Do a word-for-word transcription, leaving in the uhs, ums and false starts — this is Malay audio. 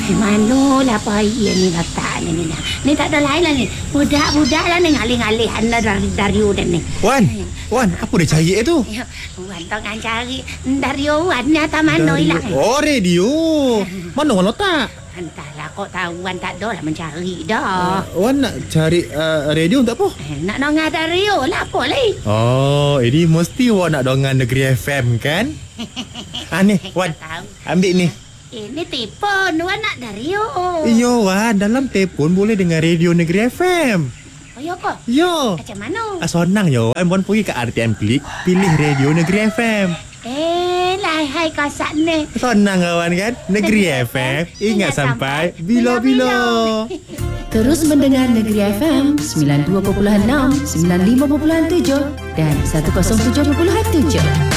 Eh, manulah payah ni letak ni ni. Ni tak ada lain lah ni. Budak-budak lah ni ngalih-ngalih anda dari Dario dan ni. Wan, Wan, apa dia cari tu? Wan tengah cari Dario Wan ni atas mana hilang. Oh, radio. Mana Wan letak? Entahlah, kau tahu Wan tak ada lah mencari dah. Uh, Wan nak cari uh, radio untuk apa? Eh, nak dengar Dario lah apa lagi. Oh, ini mesti Wan nak dengar Negeri F M kan? Ah ni, Wan. Ambil ni. Ini telefon Wan nak Dario. Iyo Wan, dalam telefon boleh dengar radio Negeri F M. Oh ya ke? Yo. Macam mana? Ah, senang yo. Wan pergi ke R T M Klik, pilih radio Negeri F M. Eh, lah hai kasat ni. Senang kawan kan? Negeri F M, ingat sampai bila-bila. Terus mendengar Negeri F M sembilan puluh dua perpuluhan enam, sembilan puluh lima perpuluhan tujuh dan seratus tujuh perpuluhan tujuh.